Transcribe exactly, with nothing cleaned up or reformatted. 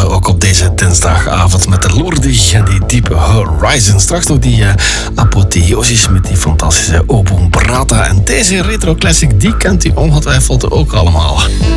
Uh, ook op deze dinsdagavond met de Lourdes en die diepe Horizon. Straks nog die uh, apotheosis met die fantastische Obum Brata. En deze retro classic, die kent u ongetwijfeld ook allemaal.